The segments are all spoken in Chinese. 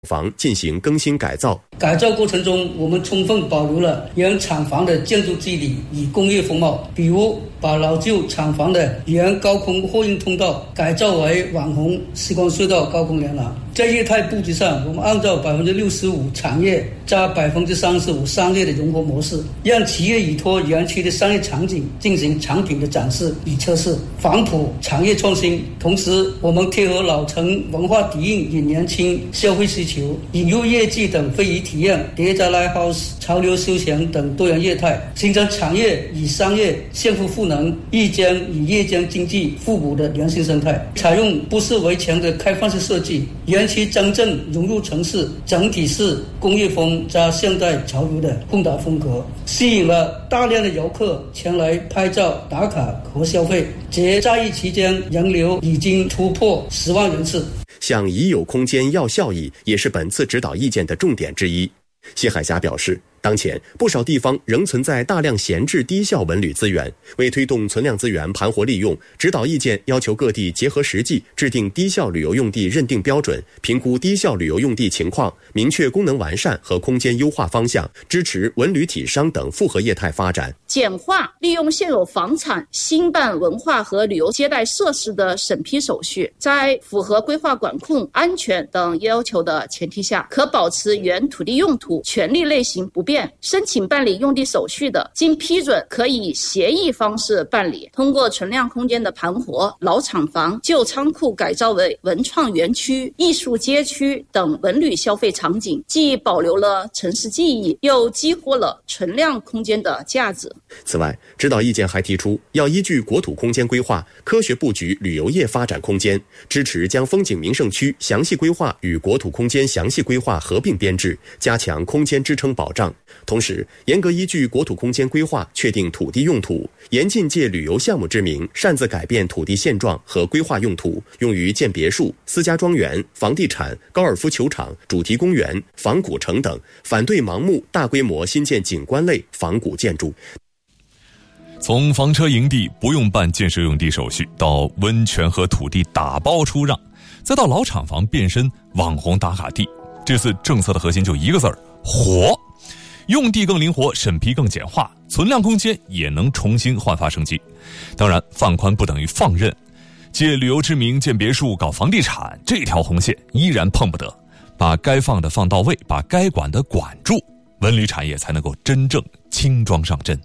房进行更新改造。 改造过程中，我们充分保留了原厂房的建筑肌理与工业风貌，比如把老旧厂房的原高空货运通道改造为网红时光隧道高空连廊。在业态布局上，我们按照65%产业加35%商业的融合模式，让企业依托园区的商业场景进行产品的展示与测试，反哺产业创新。同时，我们贴合老城文化底蕴与年轻消费需求，引入业绩等非遗体验、叠加 Lighthouse、潮流休闲等多元业态，形成产业与商业相互赋能、日间与夜间经济互补的良性生态。采用不是围墙的开放式设计，园区真正融入城市，整体是工业风加现代潮流的混搭风格，吸引了大量的游客前来拍照打卡和消费。节假日期间人流已经突破10万人次。 向已有空间要效益也是本次指导意见的重点之一。谢海霞表示，当前不少地方仍存在大量闲置低效文旅资源，为推动存量资源盘活利用，指导意见要求各地结合实际，制定低效旅游用地认定标准，评估低效旅游用地情况，明确功能完善和空间优化方向，支持文旅体商等复合业态发展， 简化利用现有房产兴办文化和旅游接待设施的审批手续，在符合规划管控、安全等要求的前提下，可保持原土地用途、权利类型不变。申请办理用地手续的，经批准可以协议方式办理。通过存量空间的盘活，老厂房、旧仓库改造为文创园区、艺术街区等文旅消费场景，既保留了城市记忆，又激活了存量空间的价值。 此外，指导意见还提出，要依据国土空间规划，科学布局旅游业发展空间，支持将风景名胜区详细规划与国土空间详细规划合并编制，加强空间支撑保障。同时，严格依据国土空间规划确定土地用途，严禁借旅游项目之名擅自改变土地现状和规划用途，用于建别墅、私家庄园、房地产、高尔夫球场、主题公园、仿古城等，反对盲目大规模新建景观类仿古建筑。 从房车营地不用办建设用地手续，到温泉和土地打包出让，再到老厂房变身网红打卡地，这次政策的核心就一个字儿：活。用地更灵活，审批更简化，存量空间也能重新焕发生机。当然，放宽不等于放任，借旅游之名建别墅、搞房地产，这条红线依然碰不得。把该放的放到位，把该管的管住，文旅产业才能够真正轻装上阵。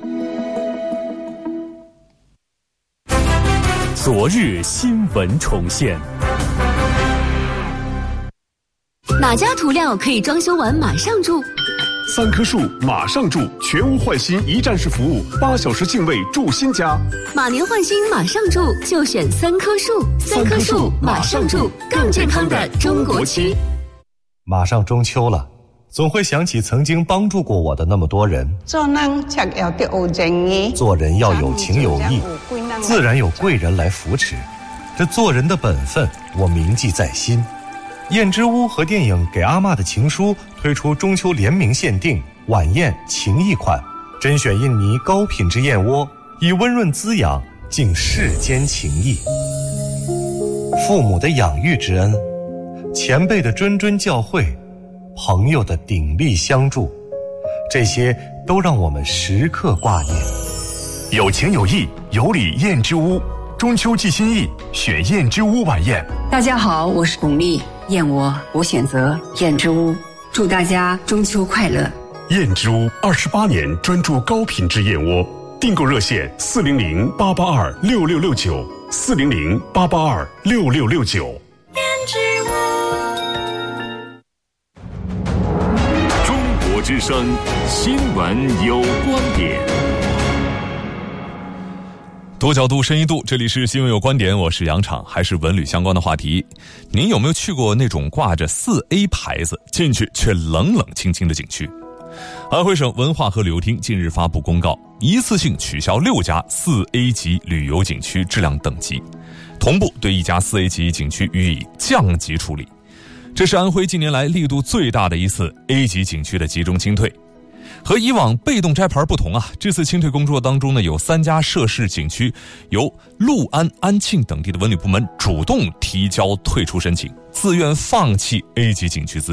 昨日新闻重现。 哪家涂料可以装修完马上住 ？3棵树马上住，全屋换新一站式服务，8小时净位住新家。 马年换新马上住，就选3棵树。3棵树马上住，更健康的中国区。 马上中秋了，总会想起曾经帮助过我的那么多人。 做人才要有正义， 做人要有情有义，自然有贵人来扶持。这做人的本分，我铭记在心。燕之屋和电影《给阿嬷的情书》推出中秋联名限定晚宴情谊款，甄选印尼高品质燕窝，以温润滋养敬世间情谊。父母的养育之恩，前辈的谆谆教诲，朋友的鼎力相助，这些都让我们时刻挂念。 有情有义，有礼燕之屋，中秋寄心意，选燕之屋晚宴。 大家好，我是巩俐，燕窝我选择燕之屋，祝大家中秋快乐。 燕之屋28年专注高品质燕窝，订购热线400-882-6669，400-882-6669。 燕之屋， 中国之声新闻有观点。 多角度深一度，这里是新闻有观点，我是杨昶，还是文旅相关的话题。您有没有去过那种挂着4A 牌子进去却冷冷清清的景区？安徽省文化和旅游厅近日发布公告，一次性取消6家4A 级旅游景区质量等级，同步对1家4A 级景区予以降级处理。这是安徽近年来力度最大的一次 A 级景区的集中清退。和以往被动摘牌不同啊，这次清退工作当中呢，有3家涉事景区由六安、安庆等地的文旅部门主动提交退出申请，自愿放弃 A 级景区资